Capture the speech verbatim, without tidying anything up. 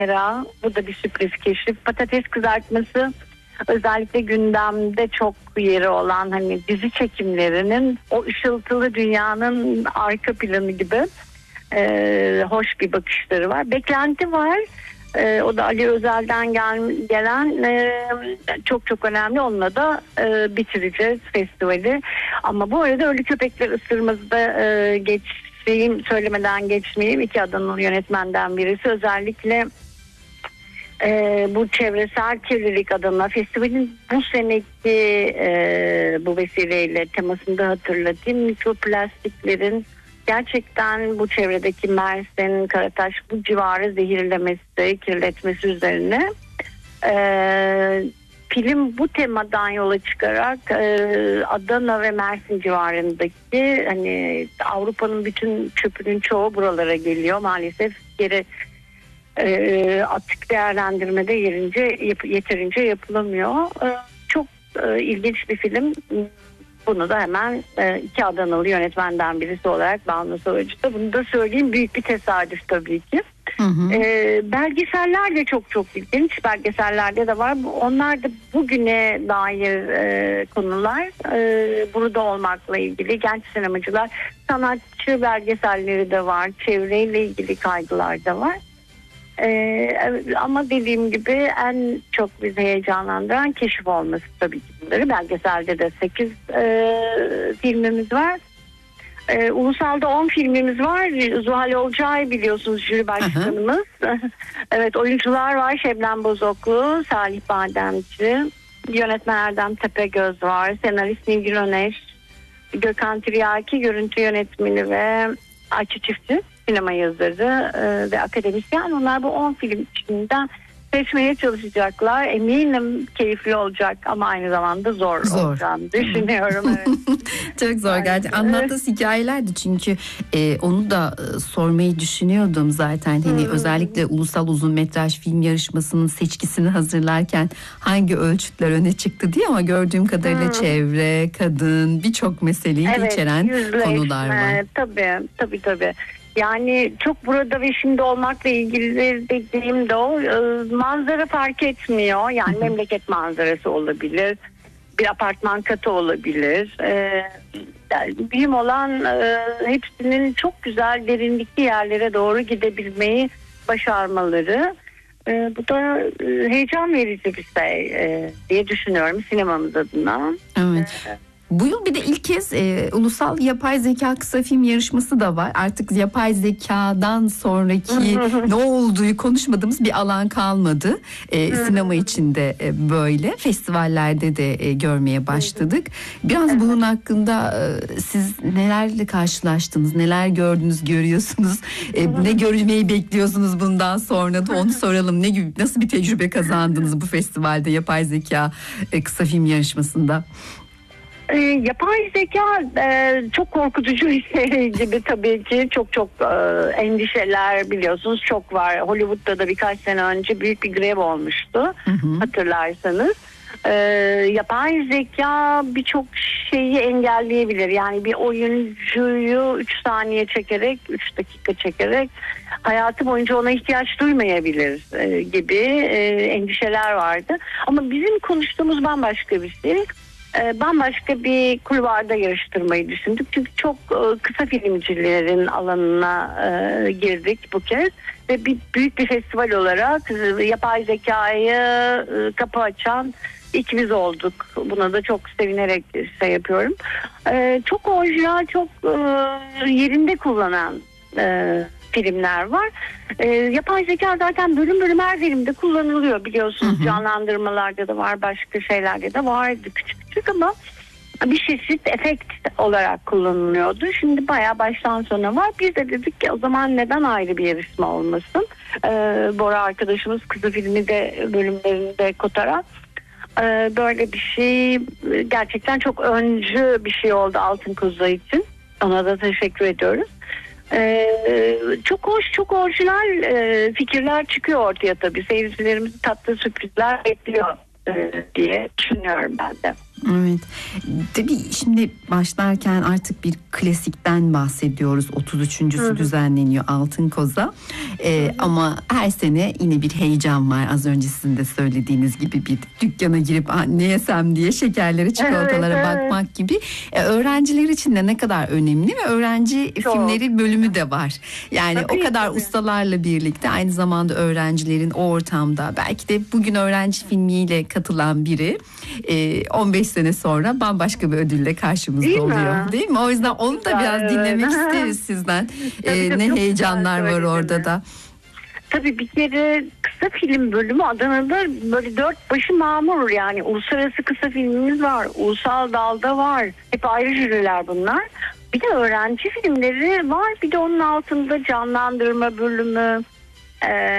Hera, bu da bir sürpriz keşif. Patates kızartması özellikle gündemde çok yeri olan hani dizi çekimlerinin o ışıltılı dünyanın arka planı gibi e, hoş bir bakışları var. Beklenti var. E, o da Ali Özel'den gel, gelen e, çok çok önemli. Onunla da e, bitireceğiz festivali. Ama bu arada Ölü Köpekler Isırmaz'da e, geçeyim, söylemeden geçmeyeyim. İki Adanalı yönetmenden birisi özellikle Ee, bu çevresel kirlilik adına festivalin bu seneki e, bu vesileyle temasında hatırlatayım, mikroplastiklerin gerçekten bu çevredeki Mersin, Karataş bu civarı zehirlemesi, kirletmesi üzerine e, film bu temadan yola çıkarak e, Adana ve Mersin civarındaki hani Avrupa'nın bütün çöpünün çoğu buralara geliyor maalesef, geri E, atık değerlendirmede yerince yap, yeterince yapılamıyor. E, çok e, ilginç bir film. Bunu da hemen e, iki Adanalı yönetmenden birisi olarak Banu Savacı'da bunu da söyleyeyim. Büyük bir tesadüf tabii ki. Hı hı. E, belgeseller de çok çok ilginç. Belgesellerde de var. Onlar da bugüne dair e, konular. E, burada olmakla ilgili genç sinemacılar, sanatçı belgeselleri de var. Çevreyle ilgili kaygılar da var. Ee, ama dediğim gibi en çok bizi heyecanlandıran keşif olması tabii ki bunları. Belgeselde de sekiz e, filmimiz var. E, Ulusal'da on filmimiz var. Zuhal Olcay biliyorsunuz jüri başkanımız. Evet, oyuncular var. Şebnem Bozoklu, Salih Bademci, yönetmen Erdem Tepegöz var. Senarist Nilgün Öneş, Gökhan Tiryaki, görüntü yönetmeni ve Ayça Çiftçi, sinema yazarı e, ve akademisyen. Onlar bu on film içinden seçmeye çalışacaklar. Eminim keyifli olacak ama aynı zamanda zor, zor. olacağını düşünüyorum. Evet. Çok zor gerçekten. Anlattığınız hikayelerdi çünkü e, onu da e, sormayı düşünüyordum zaten. Hani hmm. özellikle ulusal uzun metraj film yarışmasının seçkisini hazırlarken hangi ölçütler öne çıktı diye, ama gördüğüm kadarıyla hmm. çevre, kadın, birçok meseleyi evet, içeren yüzleşme, konular var. Tabii, tabii, tabii. Yani çok burada ve şimdi olmakla ilgili dediğim de o, manzara fark etmiyor. Yani memleket manzarası olabilir, bir apartman katı olabilir. Ee, yani mühim olan e, hepsinin çok güzel derinlikli yerlere doğru gidebilmeyi başarmaları. E, bu da e, heyecan verici bir şey e, diye düşünüyorum sinemamız adına. Evet. E, Bu yıl bir de ilk kez e, ulusal yapay zeka kısa film yarışması da var. Artık yapay zekadan sonraki ne olduğu konuşmadığımız bir alan kalmadı. E, sinema içinde e, böyle festivallerde de e, görmeye başladık. Biraz bunun hakkında e, siz nelerle karşılaştınız, neler gördünüz, görüyorsunuz, e, ne görmeyi bekliyorsunuz bundan sonra da onu soralım. Ne gibi, nasıl bir tecrübe kazandınız bu festivalde yapay zeka e, kısa film yarışmasında? E, yapay zeka e, çok korkutucu bir şey gibi tabii ki. Çok çok e, endişeler biliyorsunuz çok var. Hollywood'da da birkaç sene önce büyük bir grev olmuştu. Hı hı. Hatırlarsanız. E, yapay zeka birçok şeyi engelleyebilir. Yani bir oyuncuyu üç saniye çekerek, üç dakika çekerek hayatı boyunca ona ihtiyaç duymayabilir e, gibi e, endişeler vardı. Ama bizim konuştuğumuz bambaşka bir şey. Bambaşka bir kulvarda yarıştırmayı düşündük. Çünkü çok kısa filmcilerin alanına girdik bu kez. Ve bir büyük bir festival olarak yapay zekayı kapı açan ikimiz olduk. Buna da çok sevinerek şey yapıyorum. Çok orijinal, çok yerinde kullanan filmler var. E, yapay zeka zaten bölüm bölüm her filmde kullanılıyor biliyorsunuz. Hı hı. Canlandırmalarda da var, başka şeylerde de vardı küçük küçük ama bir çeşit efekt olarak kullanılıyordu. Şimdi bayağı baştan sona var. Biz de dedik ki o zaman neden ayrı bir yarışma olmasın? E, Bora arkadaşımız kısa filmi de bölümlerinde kotarak e, böyle bir şey gerçekten çok öncü bir şey oldu Altın Kuzu için. Ona da teşekkür ediyoruz. Ee, çok hoş, çok orijinal e, fikirler çıkıyor ortaya tabii. Seyircilerimizi tatlı sürprizler bekliyor e, diye düşünüyorum ben de. Evet. Tabii şimdi başlarken artık bir klasikten bahsediyoruz. otuz üçüncüsü Hı hı. düzenleniyor Altın Koza. Ee, ama her sene yine bir heyecan var. Az önce sizin de söylediğiniz gibi bir dükkana girip ne yesem diye şekerlere, çikolatalara Evet, evet. bakmak gibi. Ee, öğrenciler için de ne kadar önemli ve öğrenci Çok. filmleri bölümü de var. Yani Tabii, o kadar tabii. ustalarla birlikte aynı zamanda öğrencilerin o ortamda belki de bugün öğrenci filmiyle katılan biri e, on beş sene sonra bambaşka bir ödülle karşımızda Değil mi? oluyor. Değil mi? O yüzden onu da güzel, biraz evet. dinlemek isteriz sizden. Tabii, E, tabii, ne çok heyecanlar güzel var orada söylediniz. da. Tabii bir kere kısa film bölümü Adana'da böyle dört başı mamur, yani uluslararası kısa filmimiz var. Ulusal dalda var. Hep ayrı jüriler bunlar. Bir de öğrenci filmleri var. Bir de onun altında canlandırma bölümü, e,